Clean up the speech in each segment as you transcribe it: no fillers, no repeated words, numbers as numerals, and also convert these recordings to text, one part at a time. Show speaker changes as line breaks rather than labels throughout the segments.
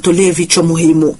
Tolee vichwa muhimu.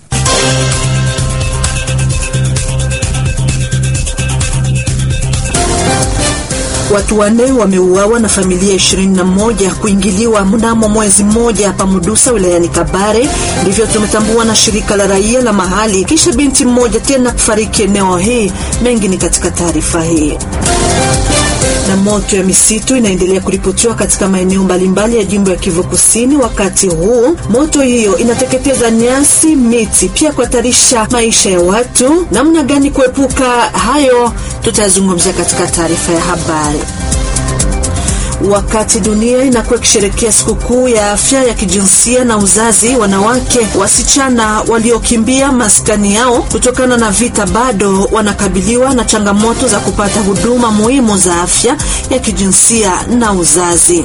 Watu 4 wameuawa na familia 21 kuingiliwa mnamo mwezi mmoja hapa Mudusa wilayani Kabare. Ndivyo tumetambua na shirika la raia la mahali, kisha binti mmoja tena kufariki eneo hii. Mengi ni katika taarifa hii. Na moto ya misitu inaendelea kuripotiwa katika maeneo mbalimbali ya jimbo ya Kivu Kusini. Wakati huu moto hiyo inateketeza nyasi, miti, pia kuhatarisha maisha ya watu. Namna gani kuepuka hayo tutazungumzia katika taarifa ya habari. Wakati dunia inakuwa ikisherehekea sikukuu ya afya ya kijinsia na uzazi, wanawake wasichana waliokimbia maskani yao kutokana na vita bado wanakabiliwa na changamoto za kupata huduma muhimu za afya ya kijinsia na uzazi.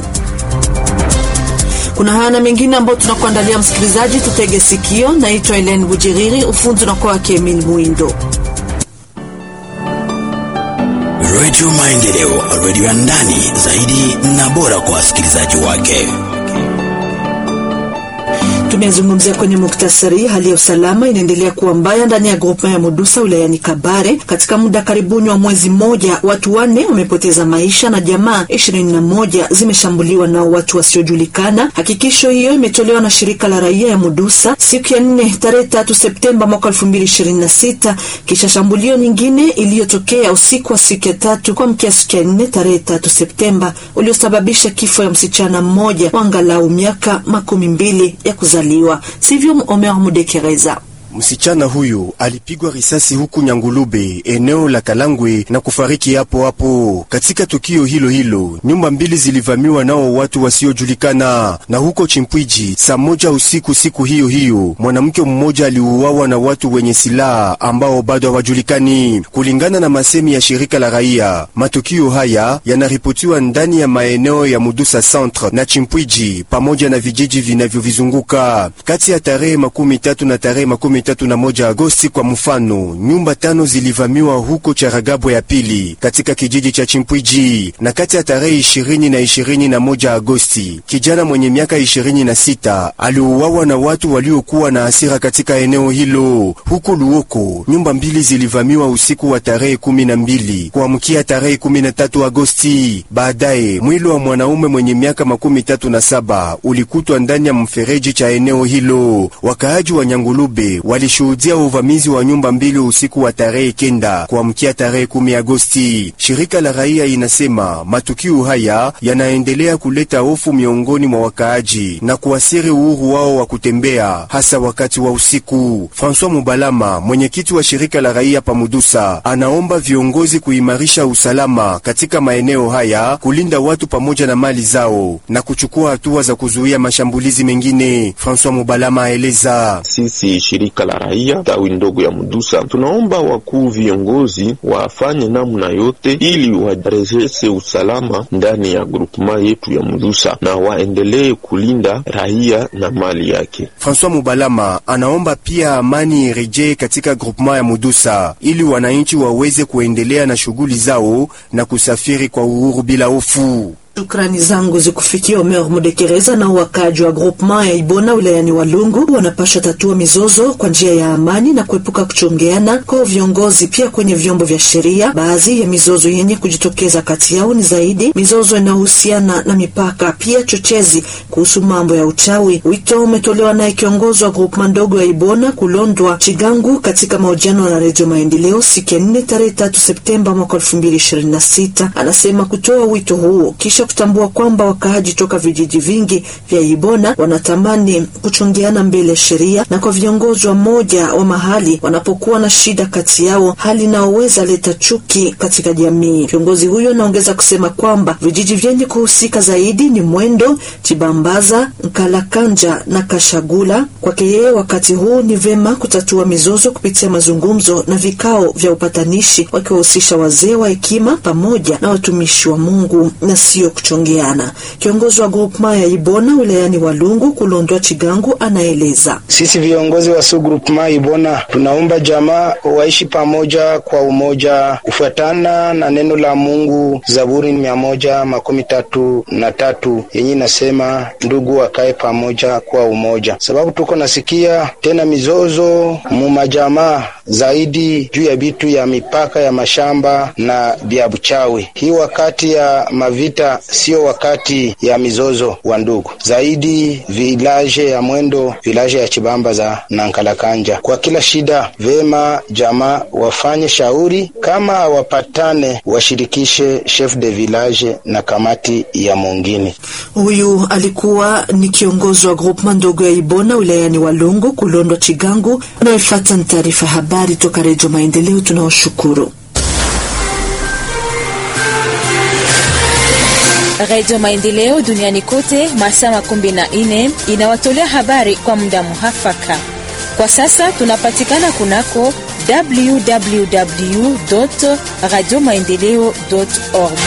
Kuna haya na mengine ambayo tunakuandalia msikilizaji, tutege sikio. Naitwa Helen Bujiriri, ufundi na kwa Kemil Muindo.
Radio Maendeleo, radio ya ndani zaidi na bora kwa wasikilizaji wake.
Tumezungumzia kwenye muktasari, hali ya usalama inaendelea kuwa mbaya ndani ya groupement ya Mudusa wilayani Kabare. Katika muda karibuni wa mwezi mmoja, watu 4 wamepoteza maisha na jamaa 21 zimeshambuliwa na watu wasiojulikana. Hakikisho hiyo imetolewa na shirika la raia ya Mudusa siku ya 4 tarehe 3 Septemba mwaka 2026, kisha shambulio nyingine iliyotokea usiku wa siku ya 3 kwa mkia siku ya 4 tarehe 3 Septemba uliosababisha kifo ya msichana mmoja wa angalau miaka 12 ya kuzaliwa. Sivyo Omer Mudekereza.
Msichana huyu alipigwa risasi huku Nyangulube, eneo la Kalangwe, na kufariki hapo hapo. Katika tukio hilo hilo, nyumba 2 zilivamiwa nao watu wasiojulikana. Na huko Chimpwiji, saa 1 usiku siku hiyo hiyo, mwanamke mmoja aliuawa na watu wenye silaha ambao bado hawajulikani. Kulingana na masemi ya shirika la raia, matukio haya yanaripotiwa ndani ya maeneo ya Mudusa Centre na Chimpwiji pamoja na vijiji vinavyovizunguka. Kati ya tarehe 13 na tarehe 31 Agosti kwa mfano, nyumba 5 zilivamiwa huko Charagabwe ya pili katika kijiji cha Chimpwiji. Na kati ya tarehe 20 na 21 Agosti, kijana mwenye miaka 26 aliuawa na watu waliokuwa na hasira katika eneo hilo. Huko Luoko, nyumba 2 zilivamiwa usiku wa tarehe 12 kuamkia tarehe 13 Agosti. Baadaye mwili wa mwanaume mwenye miaka 37 ulikutwa ndani ya mfereji cha eneo hilo. Wakaaji wa Nyangulube walishuhudia uvamizi wa nyumba 2 usiku wa tarehe 9 kuamkia tarehe 10 Agosti. Shirika la raia inasema matukio haya yanaendelea kuleta hofu miongoni mwa wakaaji na kuasiri uhuru wao wa kutembea hasa wakati wa usiku. François Mubalama, mwenyekiti wa shirika la raia pa Mudusa, anaomba viongozi kuimarisha usalama katika maeneo haya, kulinda watu pamoja na mali zao na kuchukua hatua za kuzuia mashambulizi mengine. François Mubalama aeleza:
sisi shirika la raia tawi ndogo ya Mudusa tunaomba wakuu viongozi wafanye namna yote ili warejeshe usalama ndani ya groupement yetu ya Mudusa na waendelee kulinda raia na mali yake.
François Mubalama anaomba pia amani irejee katika groupement ya Mudusa ili wananchi waweze kuendelea na shughuli zao na kusafiri kwa uhuru bila hofu.
Shukrani zangu zikufikia Omer Mudekereza. Na wakaji wa groupement ya Ibona wilayani Walungu wanapaswa tatua mizozo kwa njia ya amani na kuepuka kuchongeana kwa viongozi, pia kwenye vyombo vya sheria. Baadhi ya mizozo yenye kujitokeza kati yao ni zaidi mizozo inayohusiana na mipaka, pia chochezi kuhusu mambo ya uchawi. Wito umetolewa na kiongozi wa groupement ndogo ya Ibona Kulondwa Chigangu katika mahojiano na Radio Maendeleo siku ya 4 tarehe 3 Septemba mwaka 2026. Anasema kutoa wito huo kisha kutambua kwamba wakaaji toka vijiji vingi vya Ibona wanatamani kuchongeana mbele ya sheria, na kwa viongozi wa moja wa mahali wanapokuwa na shida kati yao, hali inayoweza leta chuki katika jamii. Kiongozi huyo anaongeza kusema kwamba vijiji vyenye kuhusika zaidi ni Mwendo, Chibambaza, Nkalakanja na Kashagula. Kwake yeye, wakati huu ni vema kutatua mizozo kupitia mazungumzo na vikao vya upatanishi, wakiwahusisha wazee wa hekima pamoja na watumishi wa Mungu na sio kuchongeana. Kiongozi wa groupement ya Ibona wilayani Walungu Kulondwa Chigangu anaeleza.
Sisi viongozi wa groupement Ibona tunaomba jamaa waishi pamoja kwa umoja kufuatana na neno la Mungu Zaburi 133 yenye inasema ndugu wakae pamoja kwa umoja. Sababu tuko nasikia tena mizozo mu majamaa zaidi juu ya bitu ya mipaka ya mashamba na vya buchawi. Hii wakati ya mavita sio wakati ya mizozo wa ndugu. Zaidi village ya Mwendo, village ya Chibamba za Nankalakanja. Kwa kila shida vema jamaa wafanye shauri, kama wapatane washirikishe chef de village na kamati ya mwingine.
Huyu alikuwa ni kiongozi wa groupement ndogo ya Ibona wilayani Walungu Kulondwa Chigangu. Unaofuata taarifa habari toka Radio Maendeleo. Tunawashukuru.
Radio Maendeleo duniani kote masaa 14 inawatolea habari kwa muda muhafaka. Kwa sasa tunapatikana kunako www.radiomaendeleo.org.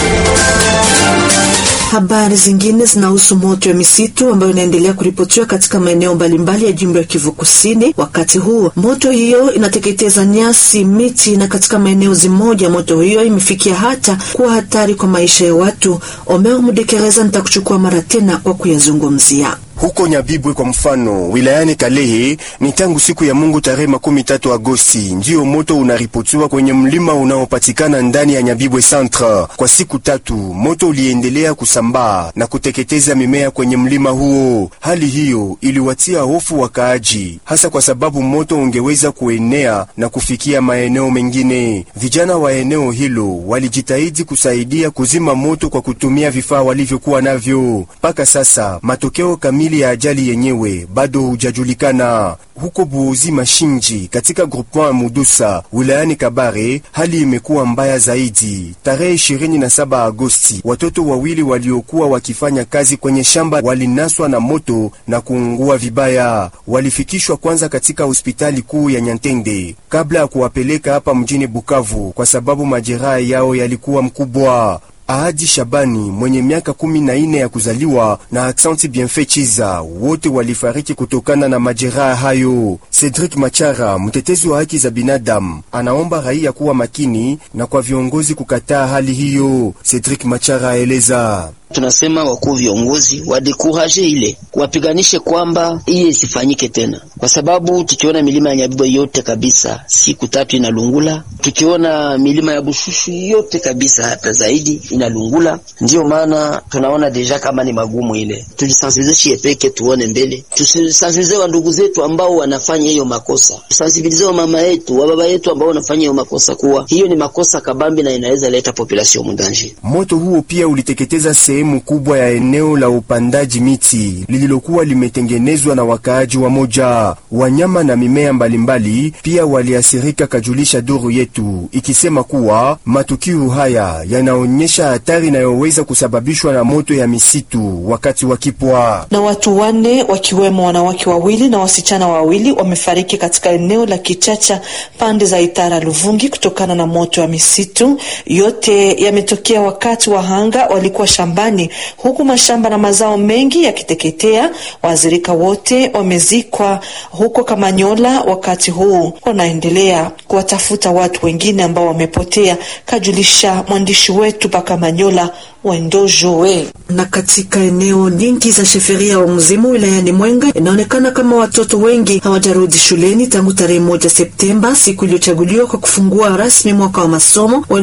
Habari zingine zinahusu moto ya misitu ambayo inaendelea kuripotiwa katika maeneo mbalimbali ya jimbo ya Kivu Kusini. Wakati huu moto hiyo inateketeza nyasi, miti, na katika maeneo zimoja moto hiyo imefikia hata kuwa hatari kwa maisha ya watu. Omer Mudekereza nitakuchukua mara tena kwa kuyazungumzia.
Huko Nyabibwe kwa mfano, wilayani Kalehe, ni tangu siku ya Mungu tarehe 13 Agosti ndio moto unaripotiwa kwenye mlima unaopatikana ndani ya Nyabibwe Centre. Kwa siku 3 moto uliendelea kusambaa na kuteketeza mimea kwenye mlima huo. Hali hiyo iliwatia hofu wakaaji, hasa kwa sababu moto ungeweza kuenea na kufikia maeneo mengine. Vijana wa eneo hilo walijitahidi kusaidia kuzima moto kwa kutumia vifaa walivyokuwa navyo. Mpaka sasa matokeo kamili ya ajali yenyewe bado hujajulikana. Huko Buozi Mashinji katika groupement Mudusa wilayani Kabare, hali imekuwa mbaya zaidi. Tarehe 27 Agosti, watoto wawili waliokuwa wakifanya kazi kwenye shamba walinaswa na moto na kuungua vibaya. Walifikishwa kwanza katika hospitali kuu ya Nyantende kabla ya kuwapeleka hapa mjini Bukavu kwa sababu majeraha yao yalikuwa mkubwa. Ahadi Shabani mwenye miaka 14 ya kuzaliwa na Aksanti Bienfait Chiza wote walifariki kutokana na majeraha hayo. Cedric Machara, mtetezi wa haki za binadamu, anaomba raia kuwa makini na kwa viongozi kukataa hali hiyo. Cedric Machara aeleza:
tunasema wakuu viongozi wadekuraje ile kuwapiganishe kwamba iye isifanyike tena, kwa sababu tukiona milima ya Nyabibwe yote kabisa siku 3 inalungula, tukiona milima ya Bushushu yote kabisa hata zaidi inalungula. Ndio maana tunaona deja kama ni magumu ile. Tujisensibilize shiepeke, tuone mbele, tusisensibilize wa ndugu zetu ambao wanafanya hiyo makosa, tusensibilize wa mama yetu, wa baba yetu ambao wanafanya hiyo makosa, kuwa hiyo ni makosa kabambi na inaweza leta population mundanje.
Moto huo pia uliteketeza sehemu kubwa ya eneo la upandaji miti lililokuwa limetengenezwa na wakaaji wa moja. Wanyama na mimea mbalimbali pia waliasirika, kajulisha duru yetu ikisema kuwa matukio haya yanaonyesha hatari inayoweza kusababishwa na moto ya misitu wakati wa kipwa.
Na watu 4 wakiwemo wanawake 2 na wasichana 2 wamefariki katika eneo la Kichacha pande za Itara Luvungi kutokana na moto ya misitu. Yote yametokea wakati wahanga walikuwa shambani, huku mashamba na mazao mengi yakiteketea. Wazirika wote wamezikwa huko Kamanyola. Wakati huu wanaendelea kuwatafuta watu wengine ambao wamepotea, kajulisha mwandishi wetu pa Kamanyola Wendojoe. Na katika eneo nyingi za sheferia wa Mzimu wilayani Mwenga, inaonekana kama watoto wengi hawajarudi shuleni tangu tarehe 1 Septemba, siku iliyochaguliwa kwa kufungua rasmi mwaka wa masomo wa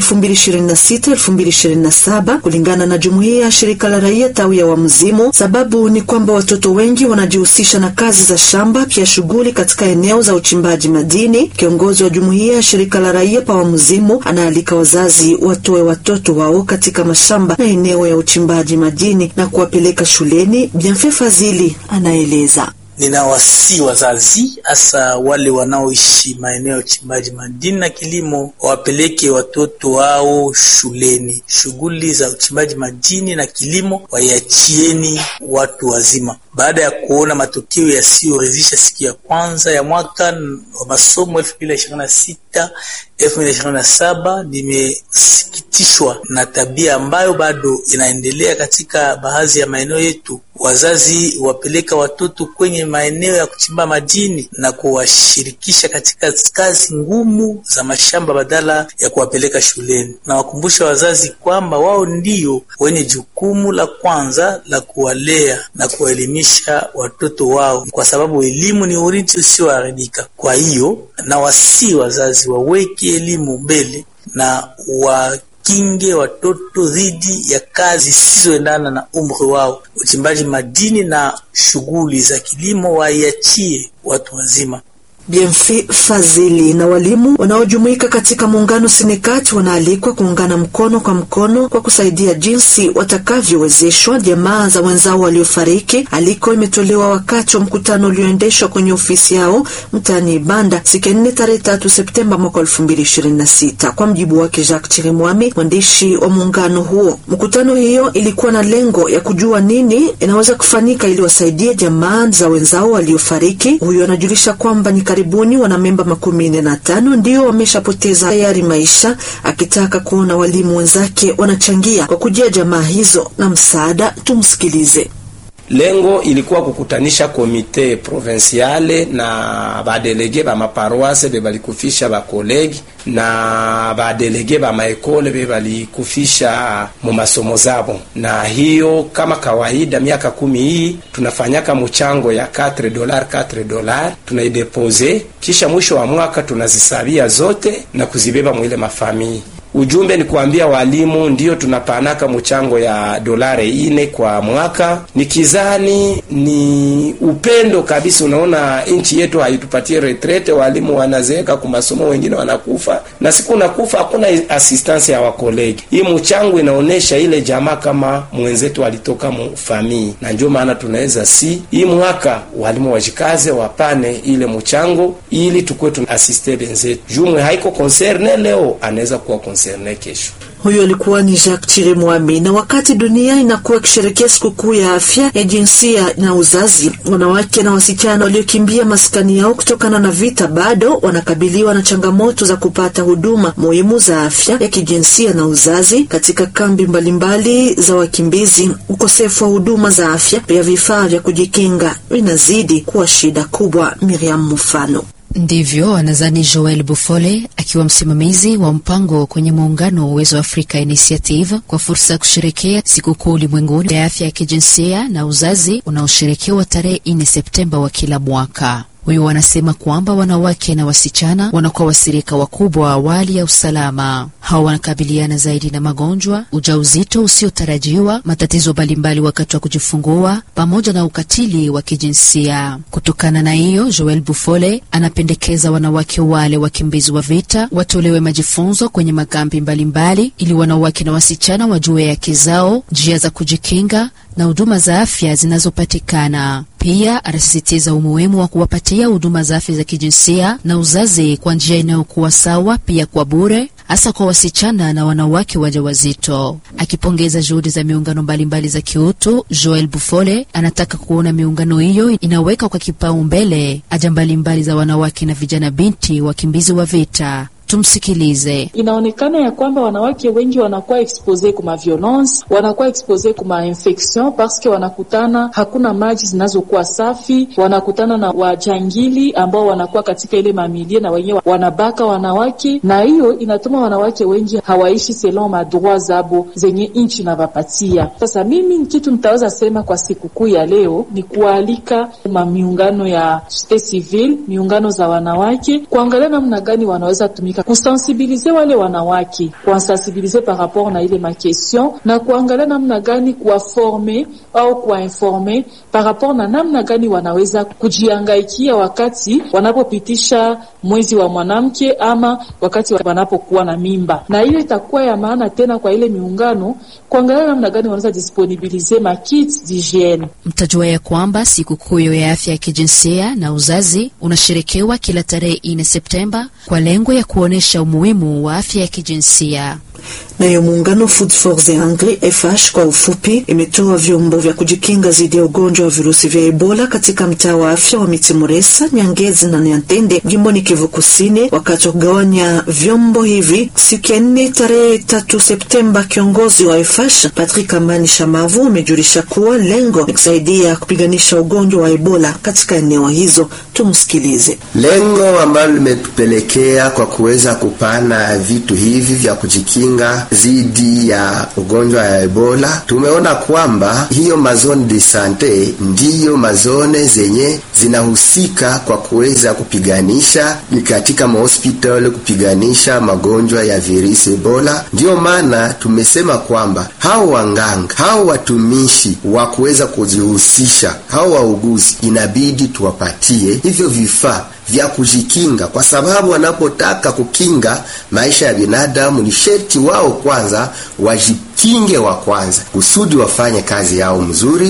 2026-2027 kulingana na jumuiya ya shirika la raia tawi ya wa Mzimu. Sababu ni kwamba watoto wengi wanajihusisha na kazi za shamba, pia shughuli katika eneo za uchimbaji madini. Kiongozi wa jumuiya ya shirika la raia pa wa Mzimu anaalika wazazi watoe watoto wao katika mashamba na eneo ya uchimbaji madini na kuwapeleka shuleni. Bienfait Fazili anaeleza:
ninawasi wazazi hasa wale wanaoishi maeneo ya uchimbaji madini na kilimo wapeleke watoto wao shuleni. Shughuli za uchimbaji madini na kilimo waiachieni watu wazima. baada ya kuona matokeo yasiyoridhisha siku ya kwanza ya mwaka wa masomo 2026 2027, nimesikitishwa na tabia ambayo bado inaendelea katika baadhi ya maeneo yetu. Wazazi wapeleka watoto kwenye maeneo ya kuchimba madini na kuwashirikisha katika kazi ngumu za mashamba badala ya kuwapeleka shuleni. Na wakumbusha wazazi kwamba wao ndio wenye jukumu la kwanza la kuwalea na kuwaelimisha watoto wao, kwa sababu elimu ni urithi usioharibika. Kwa hiyo na wasi wazazi waweke elimu mbele na kinge watoto dhidi ya kazi zisizoendana na umri wao. Uchimbaji madini na shughuli za kilimo waiachie watu wazima.
Bienfi Fazili na walimu wanaojumuika katika muungano Sinekati wanaalikwa kuungana mkono kwa mkono kwa kusaidia jinsi watakavyowezeshwa jamaa za wenzao waliofariki. Aliko imetolewa wakati wa mkutano ulioendeshwa kwenye ofisi yao mtaani Ibanda siku 4 tarehe 3 Septemba mwaka 2026. Kwa mjibu wake Jacques Chirimwami, mwandishi wa muungano huo, mkutano hiyo ilikuwa na lengo ya kujua nini inaweza kufanyika ili wasaidie jamaa za wenzao waliofariki. Huyo anajulisha kwamba ni karibuni wanamemba 45 ndio wameshapoteza tayari maisha, akitaka kuona walimu wenzake wanachangia kwa kujia jamaa hizo na msaada. Tumsikilize.
Lengo ilikuwa kukutanisha komite provinciale na badelege ba maparoise bebalikufisha ba kolegi na badelege ba maekole bebalikufisha mu masomo zabo. Na hiyo kama kawaida miaka 10 hii tunafanyaka mchango ya $4 tunaidepose, kisha mwisho wa mwaka tunazisabia zote na kuzibeba mwile mafamii. Ujumbe ni kuambia walimu ndio tunapanaka mchango ya $4 kwa mwaka. Nikizani ni upendo kabisa. Unaona nchi yetu haitupatie retraite, walimu wanazeeka kwa masomo, wengine wanakufa, na siku unakufa hakuna assistance ya wakolegi. Hii mchango inaonesha ile jamaa kama mwenzetu alitoka mu famii, na ndio maana tunaweza hii mwaka walimu wajikaze wapane ile mchango ili tukue tunassiste benzetu. Jumwe haiko concerne leo, anaweza kuwa concerne kesho.
Huyo alikuwa ni Jacques Chirimwami. Na wakati dunia inakuwa kusherehekea sikukuu ya afya ya jinsia na uzazi, wanawake na wasichana waliokimbia maskani yao kutokana na vita bado wanakabiliwa na changamoto za kupata huduma muhimu za afya ya kijinsia na uzazi katika kambi mbalimbali za wakimbizi. Ukosefu wa huduma za afya pia vifaa vya kujikinga inazidi kuwa shida kubwa. Miriam Mufano.
Ndivyo anazani Joel Bufole, akiwa msimamizi wa mpango kwenye muungano Uwezo Africa Initiative kwa fursa ya kusherekea sikukuu ulimwenguni ya afya ya kijinsia na uzazi unaosherekewa tarehe 4 Septemba wa kila mwaka. Huyo wanasema kwamba wanawake na wasichana wanakuwa wasirika wakubwa awali ya usalama. Hao wanakabiliana zaidi na magonjwa, ujauzito usiotarajiwa, matatizo mbalimbali wakati wa kujifungua, pamoja na ukatili wa kijinsia. Kutokana na hiyo, Joel Bufole anapendekeza wanawake wale wakimbizi wa vita watolewe majifunzo kwenye makambi mbalimbali ili wanawake na wasichana wajue haki zao, njia za kujikinga na huduma za afya zinazopatikana. Pia anasisitiza umuhimu wa kuwapatia huduma za afya za kijinsia na uzazi kwa njia inayokuwa sawa, pia kwa bure, hasa kwa wasichana na wanawake wajawazito. Akipongeza juhudi za miungano mbalimbali za kiutu, Joel Bufole anataka kuona miungano hiyo inaweka kwa kipaumbele haja mbalimbali za wanawake na vijana binti wakimbizi wa vita. Tumsikilize.
Inaonekana ya kwamba wanawake wengi wanakuwa expose kuma violence, wanakuwa expose kuma infection parce que wanakutana hakuna maji zinazokuwa safi, wanakutana na wajangili ambao wanakuwa katika ile mamilie na wenyewe wanabaka wanawake, na hiyo inatuma wanawake wengi hawaishi selon madroit zabo zenye inchi na vapatia. Sasa mimi kitu nitaweza sema kwa sikukuu ya leo ni kualika miungano ya societe civile, miungano za wanawake kuangalia namna gani wanaweza tumika kusensibiliser wale wanawake, kuwasensibiliser par rapport na ile makestion, na kuangalia namna gani kuwaformer au kuwainformer par rapport na namna gani wanaweza kujiangaikia wakati wanapopitisha mwezi wa mwanamke ama wakati wanapokuwa na mimba. Na hiyo itakuwa ya maana tena kwa ile miungano kuangalia namna gani wanaweza disponibiliser ma kits d'hygiene.
Mtajua ya kwamba sikukuu ya afya ya kijinsia na uzazi unasherekewa kila tarehe 4 Septemba kwa lengo ya kuonesha umuhimu wa afya ya kijinsia.
Nayo muungano Food for the Hungry FH kwa ufupi imetoa vyombo vya kujikinga dhidi ya ugonjwa wa virusi vya Ebola katika mtaa wa afya wa Mitimuresa, Nyangezi na Nyantende jimboni Kivu Kusini. Wakati wa kugawanya vyombo hivi siku ya 4 tarehe 3 Septemba, kiongozi wa FH Patrick Amani Shamavu amejulisha kuwa lengo ni kusaidia kupiganisha ugonjwa wa Ebola katika eneo hizo. Tumsikilize.
Lengo ambalo limetupelekea kwa kuweza kupana vitu hivi vya kujikinga dhidi ya ugonjwa ya Ebola, tumeona kwamba hiyo mazone de sante ndiyo mazone zenye zinahusika kwa kuweza kupiganisha katika mahospital kupiganisha magonjwa ya virusi Ebola. Ndio maana tumesema kwamba hao wanganga, hao watumishi wa kuweza kujihusisha, hao wauguzi inabidi tuwapatie hivyo vifaa vya kujikinga, kwa sababu wanapotaka kukinga maisha ya binadamu ni sherti wao kwanza wajikinge wa kwanza kusudi wafanye kazi yao mzuri.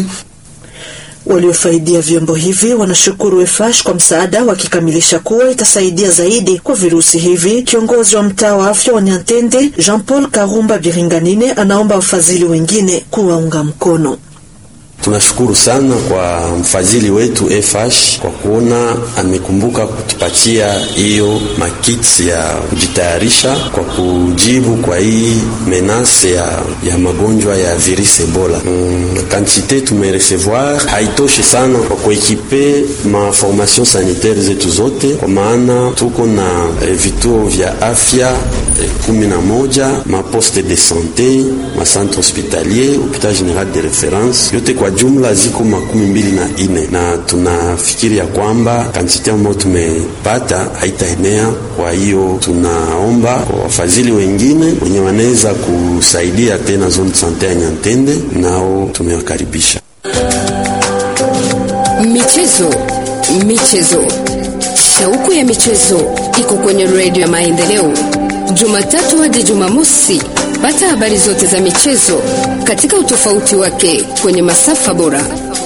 Waliofaidia vyombo hivi wanashukuru FH kwa msaada, wakikamilisha kuwa itasaidia zaidi kwa virusi hivi. Kiongozi wa mtaa wa afya wa Nyantende Jean-Paul Karumba Biringanine anaomba wafadhili wengine kuwaunga mkono.
Tunashukuru sana kwa mfadhili wetu FH kwa kuona amekumbuka kutupatia hiyo makiti ya kujitayarisha kwa kujibu kwa hii menace ya magonjwa ya virus Ebola. Quantité tumerecevoir haitoshi sana kwa kuekipe ma formation sanitaire zetu zote, kwa maana tuko na vituo vya afya 11, ma poste de santé, ma centre hospitalier, hôpital général de référence, yote kwa jumla ziko 24, na tunafikiri ya kwamba kantite ambayo tumepata haitaenea. Kwa hiyo tunaomba kwa wafadhili wengine wenye wanaweza kusaidia tena zone de santé ya Nyantende, nao tumewakaribisha.
Michezo. Shauku ya michezo iko kwenye Radio ya Maendeleo. Jumatatu hadi Jumamosi, pata habari zote za michezo katika utofauti wake kwenye masafa bora.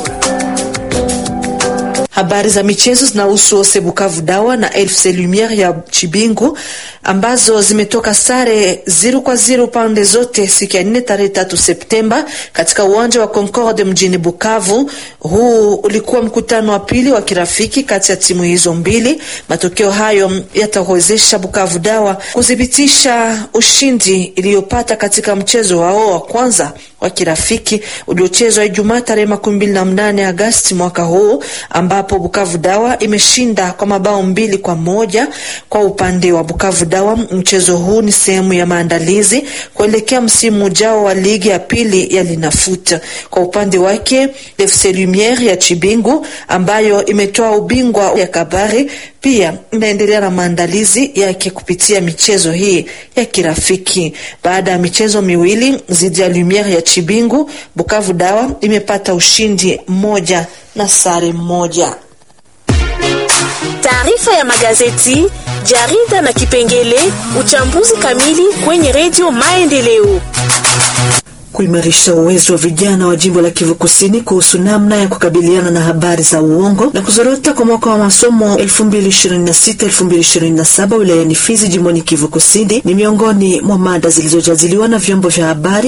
Habari za michezo zinahusu Ose Bukavu Dawa na FC Lumiere ya Chibingu ambazo zimetoka sare 0-0 pande zote siku ya 4 tarehe 3 Septemba katika uwanja wa Concorde mjini Bukavu. Huu ulikuwa mkutano wa pili wa kirafiki kati ya timu hizo mbili. Matokeo hayo yatawezesha Bukavu Dawa kudhibitisha ushindi iliyopata katika mchezo wao wa kwanza wa kirafiki uliochezwa Ijumaa tarehe 28 Agosti mwaka huu, ambapo Bukavu Dawa imeshinda kwa mabao 2-1. Kwa upande wa Bukavu Dawa, mchezo huu ni sehemu ya maandalizi kuelekea msimu ujao wa ligi ya pili ya Linafuta. Kwa upande wake FC Lumiere ya Chibingu ambayo imetoa ubingwa ya Kabare pia inaendelea na maandalizi yake kupitia michezo hii ya kirafiki. Baada ya michezo miwili dhidi ya Lumiere ya Chibingu, Bukavu Dawa imepata ushindi 1 na sare 1.
Taarifa ya magazeti, jarida na kipengele uchambuzi kamili kwenye Radio Maendeleo.
Kuimarisha uwezo wa vijana wa jimbo la Kivu Kusini kuhusu namna ya kukabiliana na habari za uongo na kuzorota kwa mwaka wa masomo 2026-2027 wilayani Fizi jimboni Kivu Kusini ni miongoni mwa mada zilizojadiliwa na vyombo vya habari